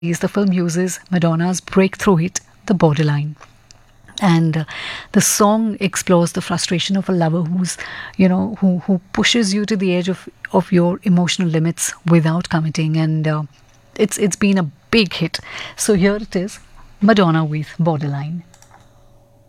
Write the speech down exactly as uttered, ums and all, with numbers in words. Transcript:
The film uses Madonna's breakthrough hit, The Borderline. And uh, the song explores the frustration of a lover who's, you know, who, who pushes you to the edge of, of your emotional limits without committing. And uh, it's it's been a big hit. So here it is, Madonna with Borderline.